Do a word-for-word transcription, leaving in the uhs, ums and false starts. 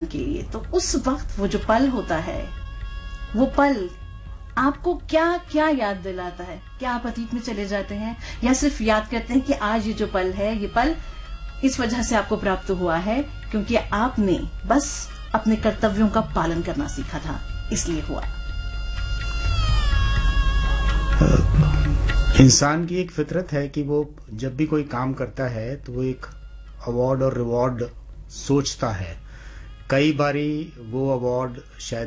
के लिए, तो उस वक्त वो जो पल होता है, वो पल आपको क्या क्या याद दिलाता है? क्या आप अतीत में चले जाते हैं या सिर्फ याद करते हैं कि आज ये जो पल है, ये पल इस वजह से आपको प्राप्त हुआ है क्योंकि आपने बस अपने कर्तव्यों का पालन करना सीखा था, इसलिए हुआ? इंसान की एक फितरत है कि वो जब भी कोई काम करता है तो वो एक अवार्ड और रिवॉर्ड सोचता है। कई बारी वो अवार्ड शायद